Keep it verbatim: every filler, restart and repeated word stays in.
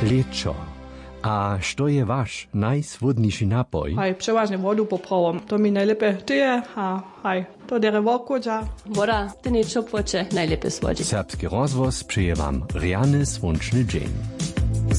Leczo. A što je vaš najsłodniejszy napoj? Haj, przeważnie wodu poprawom. To mi najlepiej tyje, a haj, to dere wokudzia. Woda, ty niečo poče najlepiej słodzi. Serbski rozvoz przeje wam rjany słonczny dzień.